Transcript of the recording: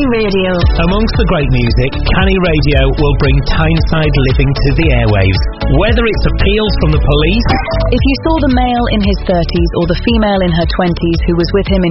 Canny Radio. Amongst the great music, Canny Radio will bring Tyneside living to the airwaves. Whether it's appeals from the police... If you saw the male in his 30s or the female in her 20s who was with him in